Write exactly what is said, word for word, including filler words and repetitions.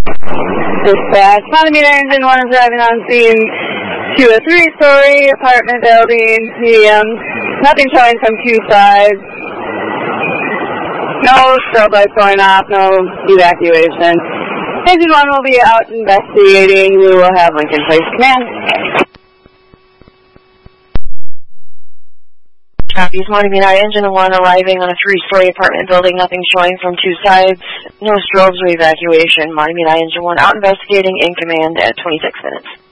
Dispatch, Malamita Engine one is driving on scene to a three-story apartment building. The, um, nothing showing from two sides. No strobe lights going off, no evacuation. Engine one will be out investigating. We will have Lincoln Place Command. Copies, Malamita Engine one arriving on a three-story apartment building, nothing showing from two sides, no strobes or evacuation. Malamita Engine one out investigating, in command at twenty-six minutes.